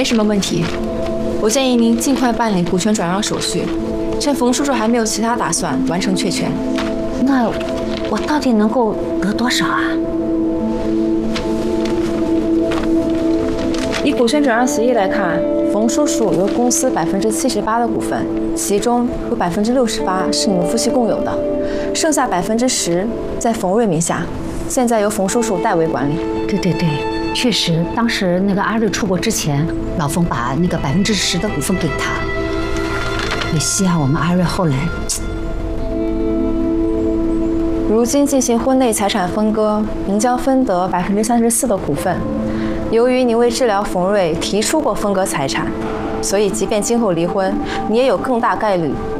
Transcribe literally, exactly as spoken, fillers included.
没什么问题。我建议您尽快办理股权转让手续，趁冯叔叔还没有其他打算，完成确权。 那我到底能够得多少啊？ 以股权转让协议来看，冯叔叔有公司百分之七十八的股份，其中有百分之六十八是你们夫妻共有的，剩下百分之十在冯瑞名下，现在由冯叔叔代为管理。 对对对，确实，当时那个阿瑞出国之前，老冯把那个百分之十的股份给他。可惜啊，我们阿瑞后来。 如今进行婚内财产分割，您将分得百分之三十四的股份。由于您为治疗冯瑞提出过分割财产，所以即便今后离婚，你也有更大概率